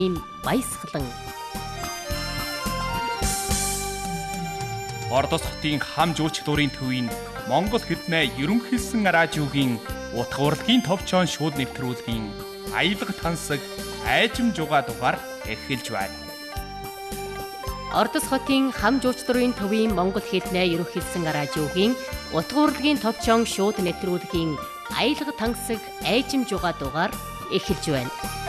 баясгалан. Ордос хотын хам жуулчлалын төвийн Монгол хэднээ ерөнхийлсөн радиогийн утга урлагийн товчоон шууд нэвтрүүлгийн аялга тансаг айжим жугаа дугаар эхэлж байна. Ордос хотын хам жуулчлалын төвийн Монгол хэднээ ерөнхийлсөн радиогийн утга урлагийн товчоон шууд нэвтрүүлгийн аялга тансаг айжим жугаа дугаар эхэлж байна.